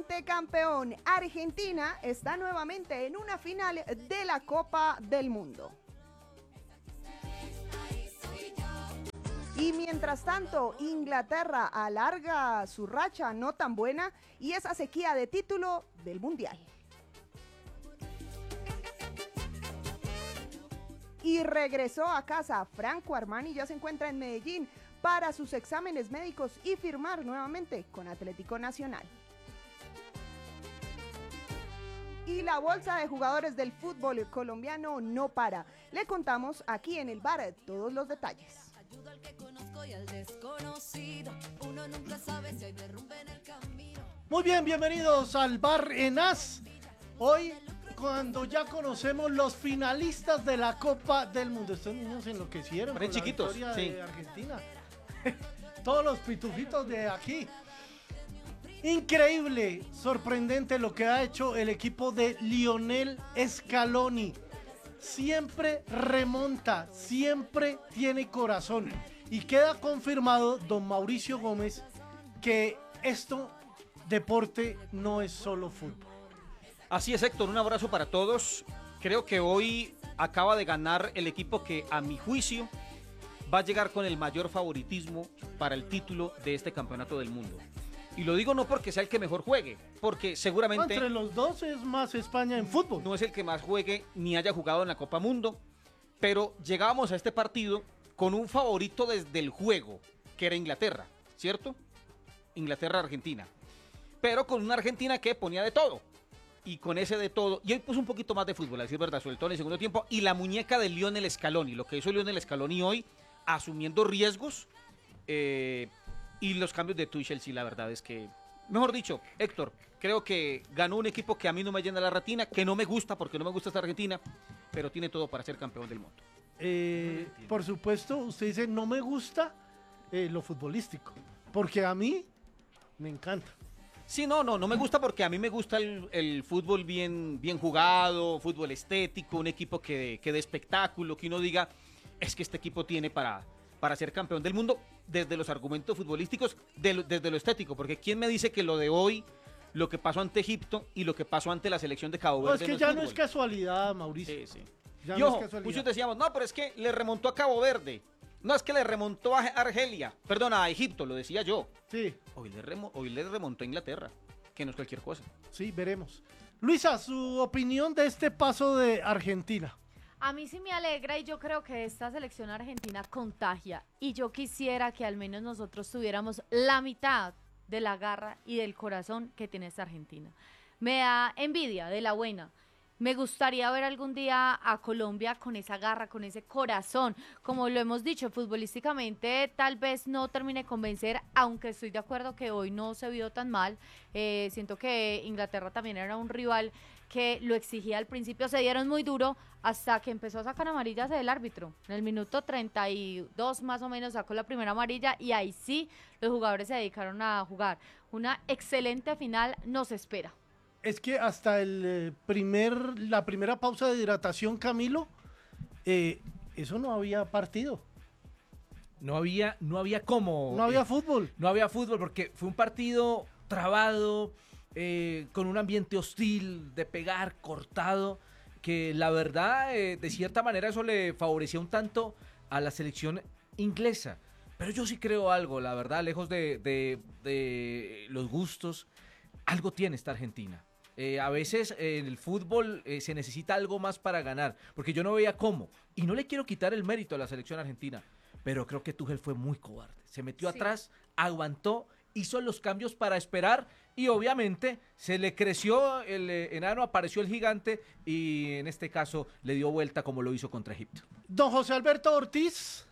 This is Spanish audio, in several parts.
vigente campeón. Argentina está nuevamente en una final de la Copa del Mundo. Y mientras tanto, Inglaterra alarga su racha no tan buena y esa sequía de título del Mundial. Y regresó a casa. Franco Armani ya se encuentra en Medellín para sus exámenes médicos y firmar nuevamente con Atlético Nacional. Y la bolsa de jugadores del fútbol colombiano no para. Le contamos aquí en el bar todos los detalles. Ayuda al que conozco y al desconocido. Uno nunca sabe si hay derrumbe en el camino. Muy bien, bienvenidos al Bar Enaz. Hoy, cuando ya conocemos los finalistas de la Copa del Mundo. Estos niños enloquecieron con chiquitos, la victoria sí. de Argentina. Todos los pitufitos de aquí. Increíble, sorprendente lo que ha hecho el equipo de Lionel Scaloni. Siempre remonta, siempre tiene corazón. Y queda confirmado, don Mauricio Gómez, que esto, deporte, no es solo fútbol. Así es, Héctor, un abrazo para todos. Creo que hoy acaba de ganar el equipo que, a mi juicio, va a llegar con el mayor favoritismo para el título de este campeonato del mundo. Y lo digo no porque sea el que mejor juegue, porque seguramente Entre los dos es más España en fútbol. no es el que más juegue ni haya jugado en la Copa Mundo, pero llegábamos a este partido con un favorito desde el juego, que era Inglaterra, ¿cierto? Inglaterra-Argentina. Pero con una Argentina que ponía de todo. Y con ese de todo, y hoy puso un poquito más de fútbol, a decir verdad, sobre todo en el segundo tiempo, y la muñeca de Lionel Scaloni, lo que hizo Lionel Scaloni hoy, asumiendo riesgos, y los cambios de Tuchel, sí, la verdad es que, mejor dicho, Héctor, creo que ganó un equipo que a mí no me llena la retina, que no me gusta, porque no me gusta esta Argentina, pero tiene todo para ser campeón del mundo. Por supuesto, usted dice, no me gusta lo futbolístico, porque a mí me encanta. Sí, no me gusta porque a mí me gusta el fútbol bien jugado, fútbol estético, un equipo que dé espectáculo, que uno diga, es que este equipo tiene para ser campeón del mundo, desde los argumentos futbolísticos, desde lo estético, porque ¿quién me dice que lo de hoy, lo que pasó ante Egipto y lo que pasó ante la selección de Cabo Verde No, es que ya no es casualidad, Mauricio. Sí. Ya Y no ojo, es casualidad. muchos decíamos, no, pero es que le remontó a Cabo Verde. No, es que le remontó a Argelia. Perdón, a Egipto, lo decía yo. Sí, Hoy le remontó a Inglaterra, que no es cualquier cosa. sí, veremos. Luisa, su opinión de este paso de Argentina. A mí sí me alegra y yo creo que esta selección argentina contagia y yo quisiera que al menos nosotros tuviéramos la mitad de la garra y del corazón que tiene esta Argentina. Me da envidia de la buena. Me gustaría ver algún día a Colombia con esa garra, con ese corazón. Como lo hemos dicho, futbolísticamente tal vez no termine de convencer, aunque estoy de acuerdo que hoy no se vio tan mal. Siento que Inglaterra también era un rival que lo exigía al principio. Se dieron muy duro hasta que empezó a sacar amarillas el árbitro. En el minuto 32 más o menos sacó la primera amarilla y ahí sí los jugadores se dedicaron a jugar. Una excelente final nos espera. Es que hasta la primera pausa de hidratación, Camilo, eso no había partido. No había cómo. No había fútbol. No había fútbol porque fue un partido trabado, con un ambiente hostil, de pegar, cortado, que la verdad, de cierta manera, eso le favorecía un tanto a la selección inglesa. Pero yo sí creo algo, la verdad, lejos de los gustos, algo tiene esta Argentina. A veces en el fútbol se necesita algo más para ganar, porque yo no veía cómo. Y no le quiero quitar el mérito a la selección argentina, pero creo que Tuchel fue muy cobarde. Se metió atrás, aguantó, hizo los cambios para esperar y obviamente se le creció el enano, apareció el gigante y en este caso le dio vuelta como lo hizo contra Egipto. Don José Alberto Ortiz.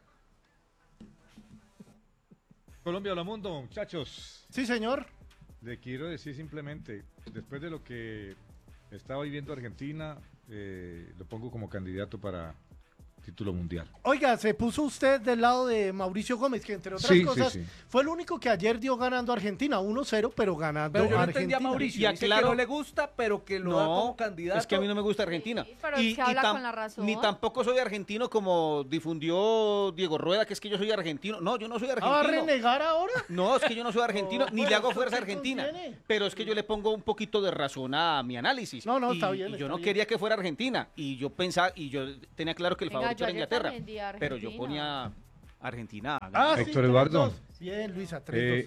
Colombia, hola mundo, muchachos. Sí, señor. Le quiero decir simplemente, después de lo que estaba viviendo Argentina, lo pongo como candidato para título mundial. Oiga, se puso usted del lado de Mauricio Gómez, que entre otras Sí, sí, cosas sí. fue el único que ayer dio ganando a Argentina, 1-0, pero ganando Pero yo a no entendía a Argentina. Mauricio. Y Dice aclaro- que no le gusta, pero que lo da como candidato. es que a mí no me gusta Argentina. Sí, pero es que habla con la razón. Ni tampoco soy argentino como difundió Diego Rueda, que es que yo soy argentino. No, yo no soy ¿Ah, va a argentino. renegar ahora? No, es que yo no soy argentino, No, ni bueno, le hago ¿eso fuerza a qué Argentina. contiene? Pero es que yo le pongo un poquito de razón a mi análisis. No, Y- está bien, Y yo está no bien. quería que fuera Argentina. Y yo pensaba, y yo tenía claro que el Venga, favorito yo era ayer Inglaterra. también di a Pero yo Argentina. ponía Argentina. Ah, sí, Héctor Eduardo. 3-2. Bien, Luisa, 3-2.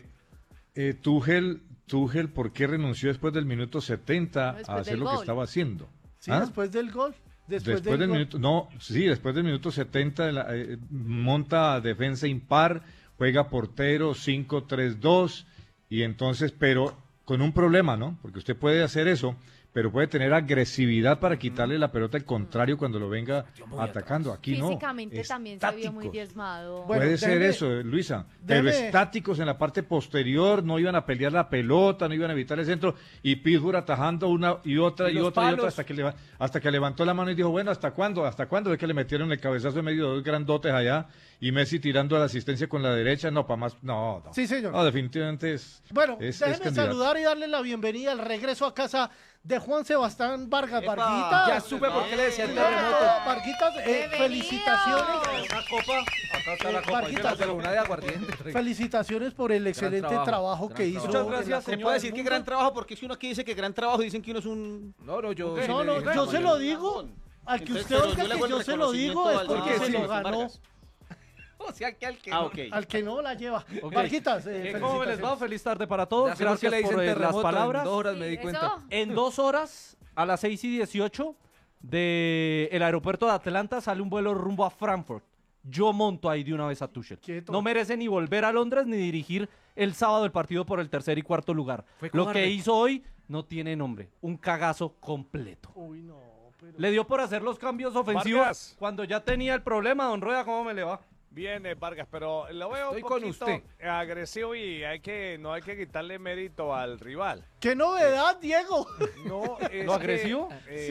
Tuchel, ¿por qué renunció después del minuto 70 Después a hacer del lo que gol. estaba haciendo? Sí, ¿Ah? después del gol. Después del del gol. minuto, no, sí, después del minuto 70 monta defensa impar, juega portero 5-3-2 y entonces, pero con un problema, ¿no? Porque usted puede hacer eso, pero puede tener agresividad para quitarle la pelota al contrario cuando lo venga atacando. Aquí no. Físicamente también se vio muy estáticos. diezmado. Bueno, Puede ser déjeme- eso, Luisa, pero déjeme- estáticos en la parte posterior, no iban a pelear la pelota, no iban a evitar el centro, y Pittsburgh atajando una y otra Y y los otra y otra palos. hasta que levantó la mano y dijo, bueno, ¿hasta cuándo? ¿Hasta cuándo? Es que le metieron el cabezazo en medio de dos grandotes allá, y Messi tirando la asistencia con la derecha, no, para más, no. Sí, señor. No, definitivamente es... Bueno, es déjeme candidato. saludar y darle la bienvenida al regreso a casa de Juan Sebastián Vargas. ¡Epa! Varguitas. Ya supe por qué le decía el Primero que terremoto. todo, Varguitas, ¡Bienvenido! felicitaciones. Una copa, acá está la copa, Marquitas, pero una de aguardiente. Felicitaciones por el excelente trabajo que hizo. trabajo. Muchas en gracias, la Se Copa puede del decir que Mundo. gran trabajo, porque si uno aquí dice que gran trabajo, dicen que uno es un... No, no, yo... sí No, le no, dije, yo se lo mayor. digo. Al que Entonces, usted pero oiga le que hago el yo se lo digo es reconocimiento porque al se lo Wilson ganó. Vargas. O sea, que al que Ah, no. ok. Al que no la lleva. Ok. Varguitas, ¿Cómo les va? felicitaciones. Feliz tarde para todos. Ya sé por qué Gracias le dicen por las terremoto, palabras. En 2 horas me Sí, di eso. cuenta. En 2 horas, a las 6:18, del aeropuerto de Atlanta sale un vuelo rumbo a Frankfurt. Yo monto ahí de una vez a Tuchel. Quieto. No merece ni volver a Londres ni dirigir el sábado el partido por el tercer y cuarto lugar. Fue Lo cobarde. que hizo hoy no tiene nombre. Un cagazo completo. Uy, no, pero... Le dio por hacer los cambios ofensivos Vargas. cuando ya tenía el problema. Don Rueda, ¿cómo me le va? Bien, Vargas, pero lo veo Estoy un con poquito usted. agresivo y no hay que quitarle mérito al rival. ¡Qué novedad, Diego! No, es ¿Lo agresivo?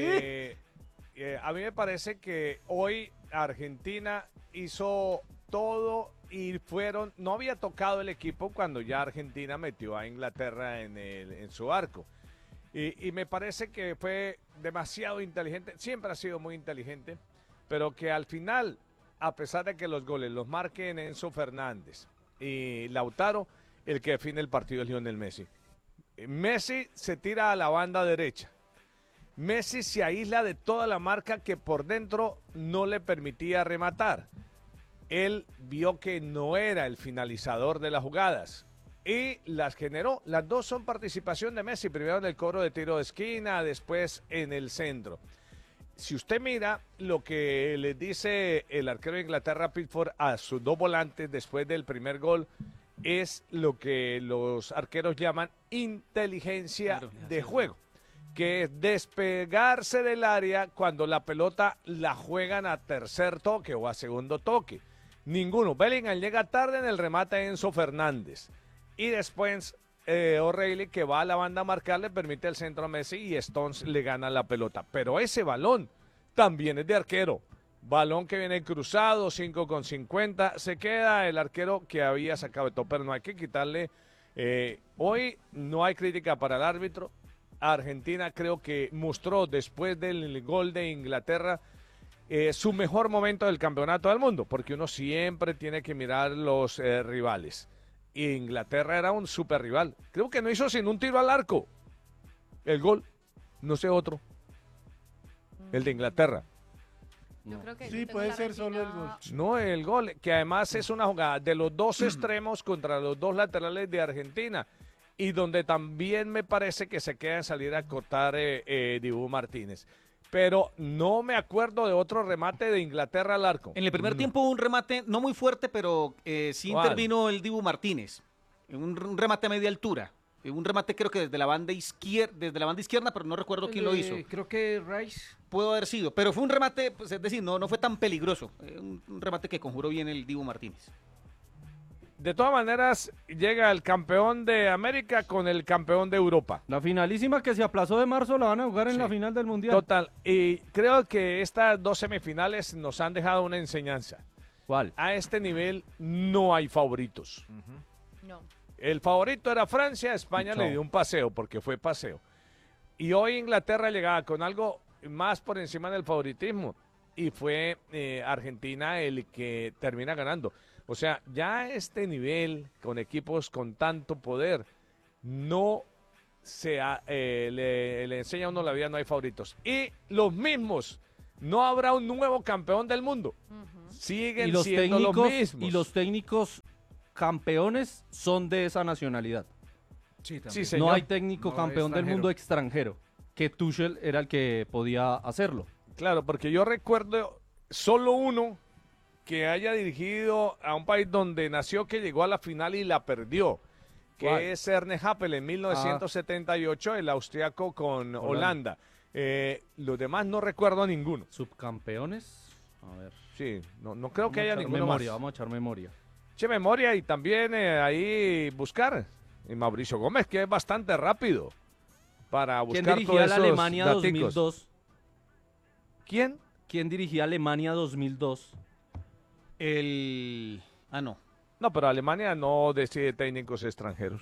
A mí me parece que hoy Argentina hizo todo y no había tocado el equipo cuando ya Argentina metió a Inglaterra en su arco. Y me parece que fue demasiado inteligente, siempre ha sido muy inteligente, pero que al final, a pesar de que los goles los marquen Enzo Fernández y Lautaro, el que define el partido es Lionel Messi. Messi se tira a la banda derecha. Messi se aísla de toda la marca que por dentro no le permitía rematar. Él vio que no era el finalizador de las jugadas y las generó. Las dos son participación de Messi, primero en el cobro de tiro de esquina, después en el centro. Si usted mira lo que le dice el arquero de Inglaterra, Pickford, a sus dos volantes después del primer gol, es lo que los arqueros llaman inteligencia de juego, que es despegarse del área cuando la pelota la juegan a tercer toque o a segundo toque. Ninguno. Bellingham llega tarde en el remate de Enzo Fernández. Y después O'Reilly, que va a la banda a marcar, le permite el centro a Messi y Stones le gana la pelota. Pero ese balón también es de arquero. Balón que viene cruzado, 5,50. Se queda el arquero que había sacado de todo, pero no hay que quitarle. Hoy no hay crítica para el árbitro. Argentina creo que mostró después del gol de Inglaterra su mejor momento del campeonato del mundo, porque uno siempre tiene que mirar los rivales. Y Inglaterra era un super rival. Creo que no hizo sin un tiro al arco. El gol, no sé otro. El de Inglaterra. Yo creo que Sí, yo tengo puede la ser solo el gol. No, el gol, que además es una jugada de los dos extremos contra los dos laterales de Argentina. Y donde también me parece que se queda en salir a cortar Dibu Martínez. Pero no me acuerdo de otro remate de Inglaterra al arco. En el primer tiempo hubo un remate, no muy fuerte, pero sí ¿Cuál? intervino el Dibu Martínez. Un remate a media altura. Un remate creo que desde la banda izquierda, pero no recuerdo quién lo hizo. Creo que Rice. Pudo haber sido, pero fue un remate, pues, es decir, no fue tan peligroso. Un remate que conjuró bien el Dibu Martínez. De todas maneras, llega el campeón de América con el campeón de Europa. La finalísima que se aplazó de marzo la van a jugar en Sí. la final del Mundial. Total. Y creo que estas dos semifinales nos han dejado una enseñanza. ¿Cuál? A este nivel no hay favoritos. No. El favorito era Francia, España Chao. le dio un paseo porque fue paseo. Y hoy Inglaterra llegaba con algo más por encima del favoritismo y fue Argentina el que termina ganando. O sea, ya a este nivel, con equipos con tanto poder, no le enseña a uno la vida, no hay favoritos. Y los mismos, no habrá un nuevo campeón del mundo. Siguen siendo los mismos. Y los técnicos campeones son de esa nacionalidad. Sí, también. Sí, señor. No hay técnico No, campeón del extranjero. mundo extranjero. Que Tuchel era el que podía hacerlo. Claro, porque yo recuerdo solo uno que haya dirigido a un país donde nació, que llegó a la final y la perdió, que ¿Cuál? es Ernest Happel en 1978, el austriaco con Holanda. Los demás no recuerdo a ninguno. Subcampeones. A ver. Sí, no creo que Vamos a haya echar ninguno memoria, más. vamos a echar memoria. Che, memoria y también ahí buscar. Y Mauricio Gómez, que es bastante rápido para ¿Quién buscar dirigía todos la esos Alemania daticos. 2002? ¿Quién? ¿Quién dirigía Alemania 2002? No. No, pero Alemania no decide técnicos extranjeros.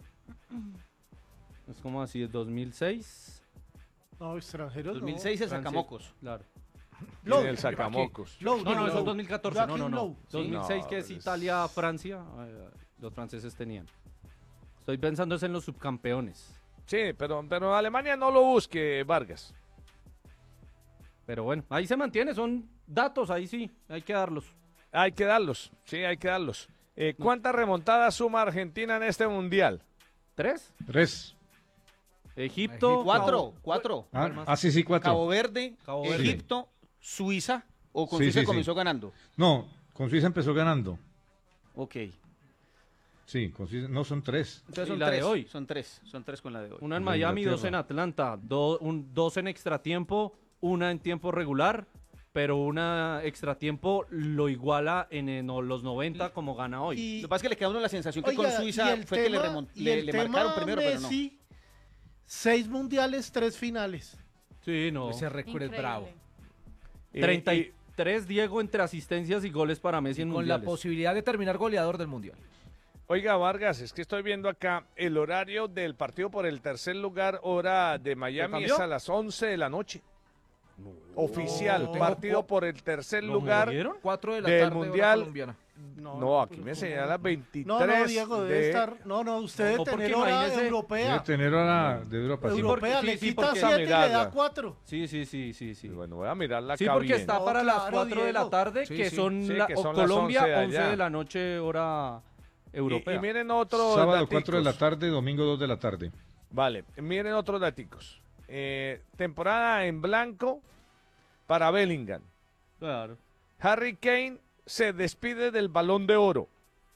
Es como así, 2006. No, extranjeros 2006 el Francia. Sacamocos. Claro. ¿Quién es el sacamocos? Lowe, No, no, eso es Lowe. 2014. No, no, Joachim no. Lowe. 2006 No, que es pero es- Italia-Francia. Los franceses tenían. Estoy pensando es en los subcampeones. Sí, pero Alemania no lo busque, Vargas. Pero bueno, ahí se mantiene, son datos, ahí sí, hay que darlos. Hay que darlos, sí, hay que darlos. ¿Cuántas remontadas suma Argentina en este mundial? 3. 3. Egipto. Cuatro. Sí, 4. Cabo Verde, Cabo Verde. Egipto, Suiza. ¿O con Sí, Suiza sí, sí. comenzó ganando? No, con Suiza empezó ganando. Ok. Sí, con Suiza, no son 3. Entonces Y son la de tres. hoy. Son tres con la de hoy. Una en De Miami, dos Inglaterra. en Atlanta, dos en extratiempo, una en tiempo regular, pero una extratiempo lo iguala en los 90 como gana hoy. Y- Lo que pasa es que le queda a uno la sensación que Oiga, con y Suiza el fue que tema- y el le tema marcaron primero, pero no. Messi, 6 mundiales, 3 finales. Sí, no. Ese récord es Increíble. bravo. 33 Diego entre asistencias y goles para Messi en Con la mundiales. posibilidad de terminar goleador del Mundial. Oiga, Vargas, es que estoy viendo acá el horario del partido por el tercer lugar, hora de Miami, cambió? es a las 11 de la noche. Oficial, tengo partido por el tercer ¿Lo lugar. movieron? 4 de la Del tarde, hora Mundial. colombiana. No, aquí me señala las 23 No, Diego, debe de- estar. No, usted debe No, porque tener hora imagínese- Debe europea. tener hora de Europa. sí. Europea, sí, le sí, quita porque- 7 y le mirarla. da 4. Sí. Bueno, voy a mirarla Sí, acá porque bien. está No, para las claro, 4 de la Diego. tarde, Sí, que sí. son, Sí, que o son las Colombia, 11 de 11 allá. de la noche, hora europea. Y miren otro Sábado 4 de la daticos. tarde, domingo 2 de la tarde. Vale, miren otros daticos. Temporada en blanco para Bellingham. Claro. Harry Kane se despide del Balón de Oro.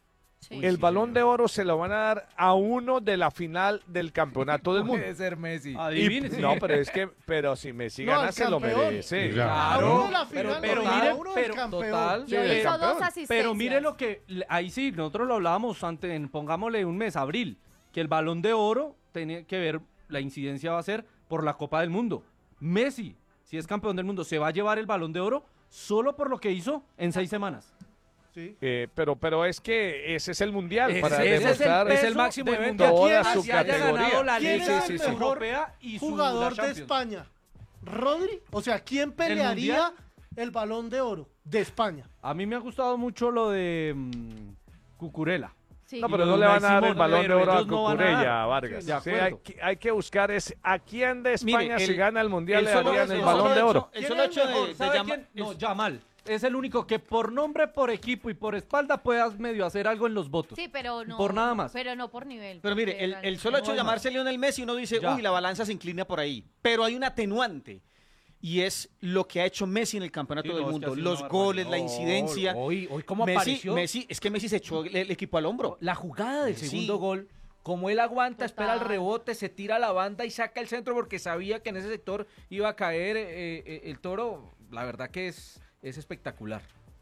Sí. El Balón de Oro se lo van a dar a uno de la final del Campeonato del Mundo. Puede ser Messi. Y- Adivine, sí. no, pero si Messi No, gana al se lo campeón. merece. Ya. A Claro, uno de la pero- final, pero no, a mire, uno del pero campeón. total. Y Sí, hoy el hizo campeón. dos asistencias. Pero mire lo que, ahí sí, nosotros lo hablábamos antes, pongámosle un mes, abril, que el Balón de Oro tiene que ver, la incidencia va a ser por la Copa del Mundo. Messi, si es campeón del mundo, se va a llevar el Balón de Oro solo por lo que hizo en 6 semanas. Sí. Pero es que ese es el Mundial Ese- para ese es el demostrar es el peso máximo del evento. mundial. Toda ¿Quién su así haya categoría. ganado la ¿Quién Liga era el mejor Europea y su jugador la de Champions? España? ¿Rodri? O sea, ¿quién pelearía el Balón de Oro de España? A mí me ha gustado mucho lo de Cucurella. Sí. No, Y pero lo no de le van a dar Unai el Balón de Simón, Oro a ellos no van a dar. Cucurella, Vargas. Sí, de Sí, acuerdo. hay que buscar a quién de España Mire, si gana el Mundial le solo- darían el el Balón solo de hecho- Oro. El ¿Quién solo es hecho mejor? de ¿Sabe llamar... quién? No, Yamal. Es el único que por nombre, por equipo y por espalda puedas medio hacer algo en los votos. Sí, pero no. Por nada más. Pero no por nivel. Pero mire, porque el realmente solo hecho de no. llamarse Lionel Messi, uno dice, Ya. uy, la balanza se inclina por ahí. Pero hay un atenuante. Y es lo que ha hecho Messi en el Campeonato Sí, del no, es que Mundo. ha sido Los una goles, la barbaridad. incidencia. Hoy cómo Messi, apareció. es que Messi se echó el equipo al hombro. La jugada del Sí. segundo gol, como él aguanta, espera el Total. rebote, se tira a la banda y saca el centro porque sabía que en ese sector iba a caer el Toro. La verdad que es espectacular.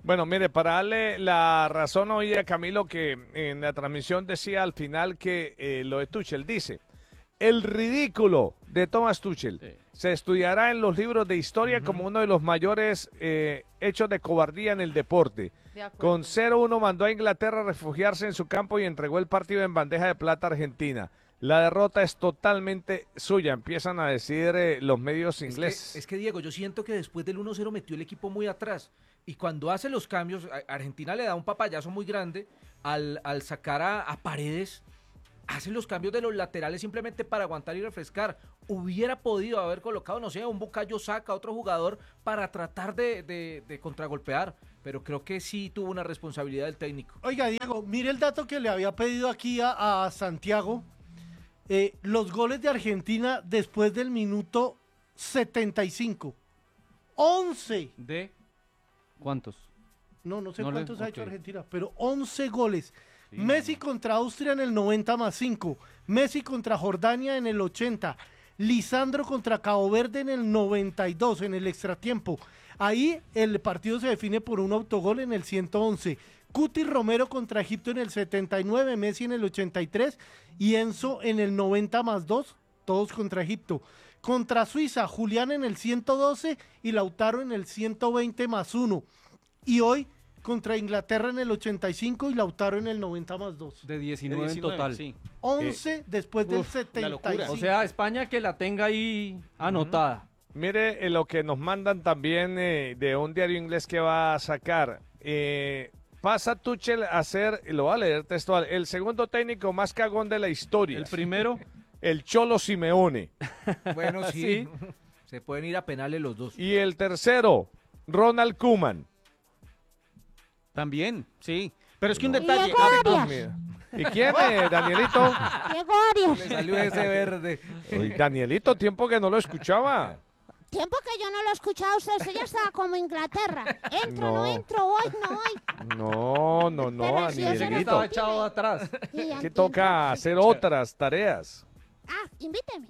Bueno, mire, para darle la razón hoy a Camilo, que en la transmisión decía al final que lo de Tuchel dice, el ridículo de Thomas Tuchel se estudiará en los libros de historia como uno de los mayores hechos de cobardía en el deporte. Con 0-1 mandó a Inglaterra a refugiarse en su campo y entregó el partido en bandeja de plata a Argentina. La derrota es totalmente suya, empiezan a decir los medios ingleses. Es que, Diego, yo siento que después del 1-0 metió el equipo muy atrás. Y cuando hace los cambios, Argentina le da un papayazo muy grande al sacar a Paredes. Hace los cambios de los laterales simplemente para aguantar y refrescar. Hubiera podido haber colocado, no sé, un Bukayo Saka, otro jugador, para tratar de contragolpear. Pero creo que sí tuvo una responsabilidad del técnico. Oiga, Diego, mire el dato que le había pedido aquí a Santiago. Los goles de Argentina después del minuto 75. 11. ¿De cuántos? No sé No le- cuántos ha hecho ok. Argentina, pero 11 goles. Sí, Messi contra Austria en el 90+5. Messi contra Jordania en el 80. Lisandro contra Cabo Verde en el 92, en el extratiempo. Ahí el partido se define por un autogol en el 111. Cuti Romero contra Egipto en el 79, Messi en el 83 y Enzo en el 90+2, todos contra Egipto. Contra Suiza, Julián en el 112 y Lautaro en el 120+1. Y hoy contra Inglaterra en el 85 y Lautaro en el 90+2. De 19 en total. Sí. 11 después del Uf, la locura. 75. O sea, España que la tenga ahí anotada. Mire lo que nos mandan también de un diario inglés que va a sacar. Pasa Tuchel a ser, lo voy a leer textual, el segundo técnico más cagón de la historia. El primero, El Cholo Simeone. Bueno, sí. Se pueden ir a penales los dos. Y el tercero, Ronald Koeman. También, sí. Pero es que un Y detalle. Diego Arias. Mira. ¿Y quién, Danielito? Diego Arias. Le salió ese verde. Uy, Danielito, tiempo que no lo escuchaba. Tiempo que yo no lo escuchaba a usted, usted ya estaba como Inglaterra. Entro, No. no entro, voy, no voy. No, Pero si eso Danielito. estaba echado atrás. Y Que antes- toca hacer otras tareas. Ah, invíteme.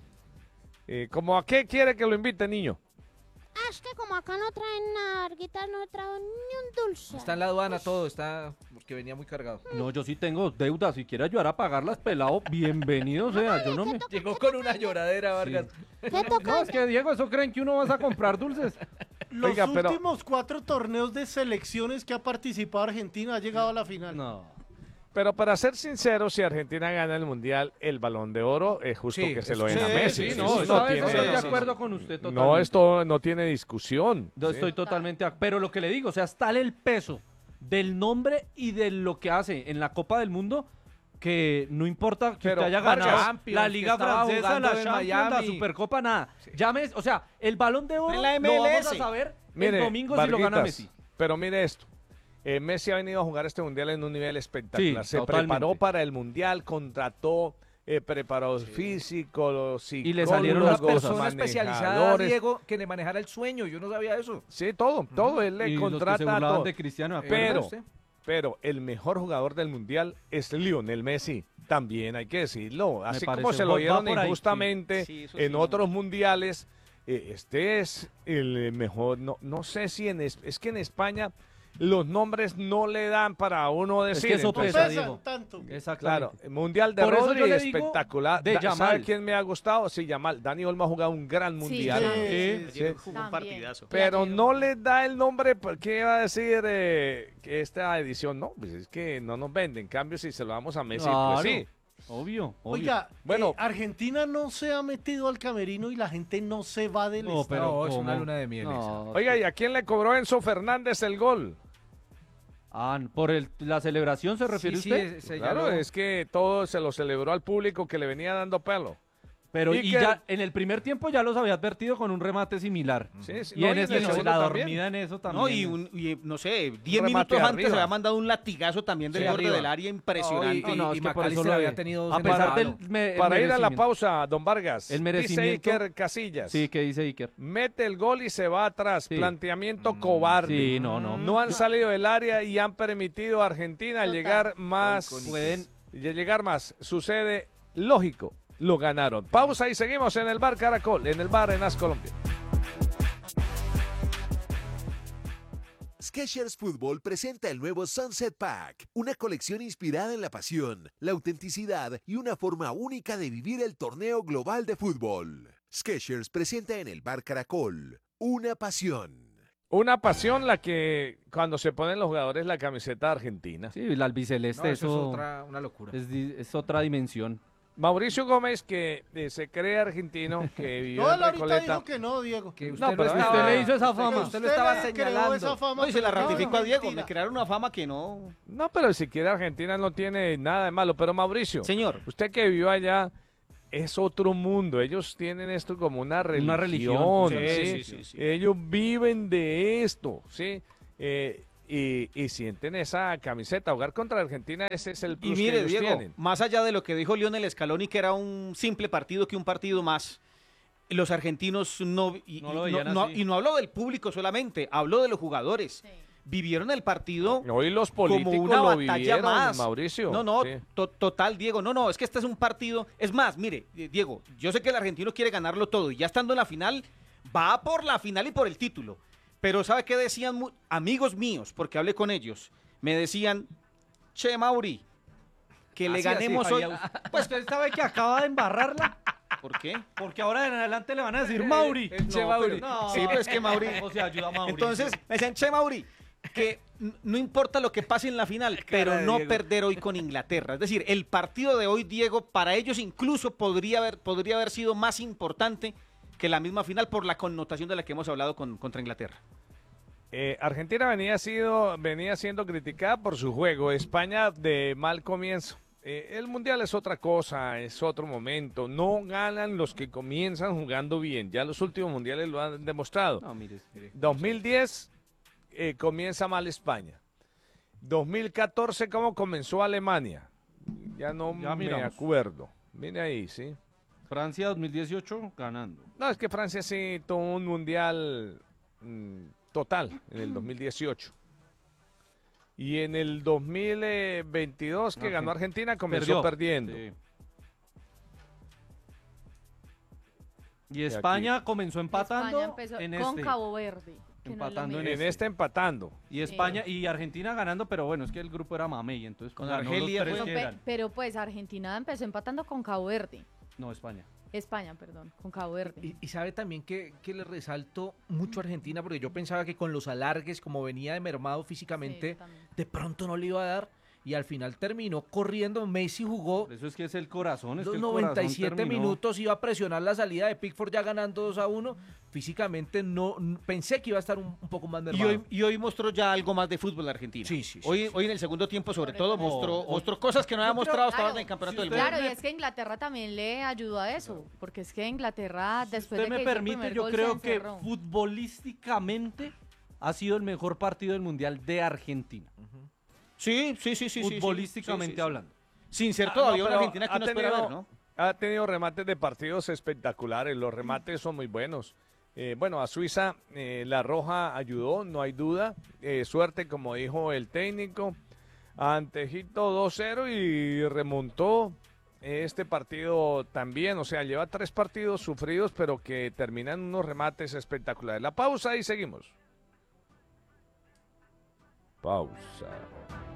¿Cómo a qué quiere que lo invite, niño? Ah, es que como acá no traen narguitas, no traen ni un dulce. Está en la aduana todo, está porque venía muy cargado. No, yo sí tengo deudas. Si quiere ayudar a pagarlas, pelado, bienvenido sea. Yo no me... Llegó con una lloradera, Vargas. ¿Qué toca? No, es que Diego, ¿eso creen que uno vas a comprar dulces? Los Oiga, pero- últimos 4 torneos de selecciones que ha participado Argentina ha llegado a la final. No. Pero para ser sincero, si Argentina gana el Mundial, el Balón de Oro es justo Sí, que se eso lo den a Sí, Messi. sí, Eso no, no esta vez tiene- estoy de acuerdo con usted totalmente. No, esto no tiene discusión. Yo Sí. estoy totalmente... Pero lo que le digo, o sea, es tal el peso del nombre y de lo que hace en la Copa del Mundo que no importa que Pero, usted haya Vargas, ganado Champions, la que Liga estaba Francesa, jugando la en Champions, la Miami. Supercopa, nada. Llames, o sea, el Balón de Oro En la lo vamos a MLS. saber Mire, el domingo si lo gana Varguitas, Messi. Pero mire esto. Messi ha venido a jugar este Mundial en un nivel espectacular. Sí, Se totalmente. preparó para el Mundial, contrató preparadores físicos, psicólogos, Y le salieron las Una cosas. persona especializada, manejadores. Diego, que le manejara el sueño. Yo no sabía eso. Sí, todo. Él le Y los que se contrata a burlaban todo. de Cristiano, ¿me Pero, acuerda? pero el mejor jugador del Mundial es Lionel Messi. También hay que decirlo. Así parece, como se lo va dieron por ahí, injustamente sí. Sí, eso en sí. otros mundiales, este es el mejor. No sé si es que en España los nombres no le dan para uno decir. que eso No entonces, pesa, pesan Diego. tanto. Exactamente. claro, Mundial de Por eso Rodri, yo le digo espectacular. de ¿Sabe Yamal. quién me ha gustado? Sí, Yamal. Dani Olmo ha jugado un gran mundial. también. Sí, Ayer sí. jugó un También. partidazo. Pero no le da el nombre, ¿qué va a decir que esta edición? No, pues es que no nos vende. En cambio, si se lo damos a Messi, Claro. pues sí. Obvio. Oiga, Bueno. Argentina no se ha metido al camerino y la gente no se va del No, estadio. pero No, es ¿cómo? una luna de miel esa. No, Oiga, ¿y a quién le cobró Enzo Fernández el gol? ¿por la celebración se refiere Sí, usted? sí, Claro, es que todo se lo celebró al público que le venía dando pelo. Pero y Iker- ya en el primer tiempo ya los había advertido con un remate similar. Sí, sí, Y no, en este el no, segundo la también. dormida en eso también. No, y no sé, 10 remate minutos antes arriba. se había mandado un latigazo también del Sí, borde arriba. del área impresionante. No, no, es y que por McAllister eso lo había ve. tenido A pesar del el Para ir a la merecimiento. pausa, don Vargas, El dice merecimiento. Iker Casillas, Sí, ¿qué dice Iker? mete el gol y se va atrás. Sí. Planteamiento cobarde. Sí, no. No han salido del área y han permitido a Argentina Total. llegar más. Pueden Llegar más. Sucede lógico. Lo ganaron. Pausa y seguimos en el bar Caracol, en el bar en As Colombia. Skechers Fútbol presenta el nuevo Sunset Pack, una colección inspirada en la pasión, la autenticidad y una forma única de vivir el torneo global de fútbol. Skechers presenta en el Bar Caracol, una pasión. Una pasión la que cuando se ponen los jugadores la camiseta argentina. Sí, la albiceleste, No, eso eso es una locura. es otra dimensión. Mauricio Gómez, que se cree argentino, que vivió No, en él ahorita Recoleta. dijo que no, Diego. Que No, pero usted le hizo esa fama. Usted lo estaba le creó señalando. esa fama, No, y se la pero no, ratificó a Diego. mentira. Me crearon una fama que no. No, pero siquiera Argentina no tiene nada de malo. Pero Mauricio, Señor. usted que vivió allá, es otro mundo. Ellos tienen esto como una religión. Una religión. ¿sí? Sí. Ellos viven de esto, ¿sí? Y sienten esa camiseta. Jugar contra Argentina, ese es el Y plus que mire, ellos Diego, tienen. más allá de lo que dijo Lionel Scaloni, que era un simple partido que un partido más, los argentinos no No lo veían así. y no habló del público solamente, habló de los jugadores. Sí. Vivieron el partido Hoy los como políticos una lo batalla vivieron, más. Mauricio. No, Sí. total, Diego. No, es que este es un partido. Es más, mire, Diego, yo sé que el argentino quiere ganarlo todo y ya estando en la final, va por la final y por el título. Pero ¿sabe qué decían amigos míos? Porque hablé con ellos. Me decían, che, Mauri, que le Así, ganemos así. hoy. Pues usted sabe que acaba de embarrarla. ¿Por qué? Porque ahora en adelante le van a decir Mauri. Che, Mauri. No, Sí, pues que Mauri. O sea, ayuda a Mauri. Entonces, me decían, che, Mauri, que no importa lo que pase en la final, pero de no Diego. perder hoy con Inglaterra. Es decir, el partido de hoy, Diego, para ellos incluso podría haber sido más importante que la misma final por la connotación de la que hemos hablado contra Inglaterra. Argentina venía siendo criticada por su juego. España de mal comienzo. El Mundial es otra cosa, es otro momento. No ganan los que comienzan jugando bien. Ya los últimos mundiales lo han demostrado. No, mire. 2010 comienza mal España. 2014, ¿cómo comenzó Alemania? Ya no Ya me miramos. acuerdo. Mire ahí, sí. Francia 2018 ganando. No, es que Francia sí tuvo un mundial total en el 2018. Y en el 2022 que ganó Argentina comenzó perdiendo. Sí. Y España comenzó empatando España empezó en con este. Cabo Verde. que no es lo Empatando mismo. En este empatando. Y España y Argentina ganando, pero bueno, es que el grupo era mamey, entonces Con ganó Argelia los tres fue- que eran. Pero pues Argentina empezó empatando con Cabo Verde. No, España. España, perdón, con Cabo Verde. Y sabe también que le resalto mucho a Argentina, porque yo pensaba que con los alargues, como venía de mermado físicamente, Sí, también. de pronto no le iba a dar. Y al final terminó corriendo. Messi jugó Por eso es que es el corazón. Es los que el corazón 97 terminó. minutos, iba a presionar la salida de Pickford ya ganando 2-1. Físicamente pensé que iba a estar un poco más mermado. Y hoy mostró ya algo más de fútbol Argentina. Sí, sí, sí, Hoy, sí. hoy en el segundo tiempo, sobre Sobre todo, todo. mostró cosas que no había Yo creo- mostrado hasta ahora Claro, en el campeonato si del mundo. Claro, y es que Inglaterra también le ayudó a eso, porque es que Inglaterra, después Usted de me que hizo el permite, primer yo gol, creo se que encerró. futbolísticamente ha sido el mejor partido del Mundial de Argentina. Sí. Futbolísticamente Sí. hablando. Sin ser Ah, todavía no, una pero Argentina que ha uno espera tenido- ver, ¿no? Ha tenido remates de partidos espectaculares. Los remates son muy buenos. Bueno, a Suiza la roja ayudó, no hay duda. Suerte, como dijo el técnico. Ante Egipto 2-0 y remontó este partido también. O sea, lleva 3 partidos sufridos, pero que terminan unos remates espectaculares. La pausa y seguimos. Pausa.